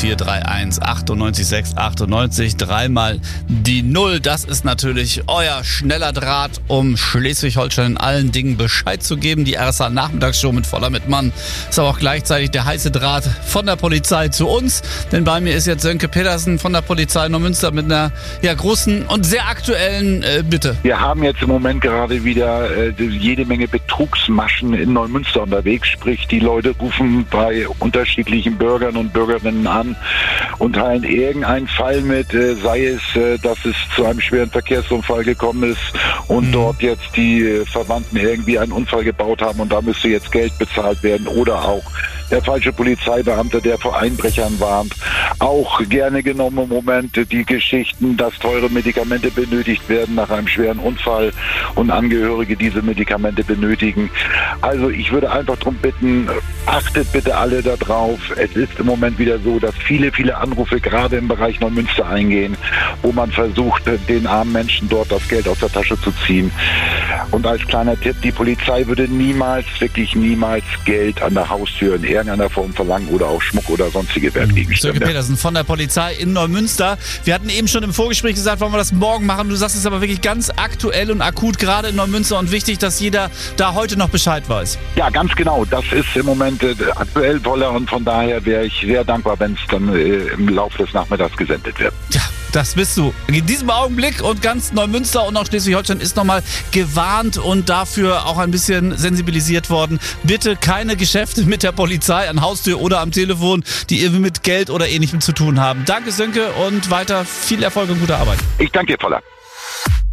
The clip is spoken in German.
0431 98 6 98, dreimal die 0. Das ist natürlich euer schneller Draht, um Schleswig-Holstein in allen Dingen Bescheid zu geben. Die RSA Nachmittagsshow mit Voller mit Mann ist aber auch gleichzeitig der heiße Draht von der Polizei zu uns. Denn bei mir ist jetzt Sönke Petersen von der Polizei Neumünster mit einer großen und sehr aktuellen Bitte. Wir haben jetzt im Moment gerade wieder jede Menge Betrugsmaschen in Neumünster unterwegs. Sprich, die Leute rufen bei unterschiedlichen Bürgern und Bürgerinnen an und teilen irgendeinen Fall mit, sei es, dass es zu einem schweren Verkehrsunfall gekommen ist und dort jetzt die Verwandten irgendwie einen Unfall gebaut haben und da müsste jetzt Geld bezahlt werden, oder auch der falsche Polizeibeamte, der vor Einbrechern warnt. Auch gerne genommen im Moment die Geschichten, dass teure Medikamente benötigt werden nach einem schweren Unfall und Angehörige diese Medikamente benötigen. Also ich würde einfach darum bitten, achtet bitte alle darauf. Es ist im Moment wieder so, dass viele Anrufe gerade im Bereich Neumünster eingehen, wo man versucht, den armen Menschen dort das Geld aus der Tasche zu ziehen. Und als kleiner Tipp, die Polizei würde wirklich niemals Geld an der Haustür in irgendeiner Form verlangen oder auch Schmuck oder sonstige Wertgegenstände. Sönke Petersen von der Polizei in Neumünster. Wir hatten eben schon im Vorgespräch gesagt, wollen wir das morgen machen. Du sagst es aber wirklich ganz aktuell und akut, gerade in Neumünster, und wichtig, dass jeder da heute noch Bescheid weiß. Ja, ganz genau. Das ist im Moment aktuell Voller und von daher wäre ich sehr dankbar, wenn es dann im Laufe des Nachmittags gesendet wird. Ja, das bist du. In diesem Augenblick, und ganz Neumünster und auch Schleswig-Holstein ist nochmal gewarnt und dafür auch ein bisschen sensibilisiert worden. Bitte keine Geschäfte mit der Polizei an Haustür oder am Telefon, die irgendwie mit Geld oder Ähnlichem zu tun haben. Danke, Sönke, und weiter viel Erfolg und gute Arbeit. Ich danke dir, Voller.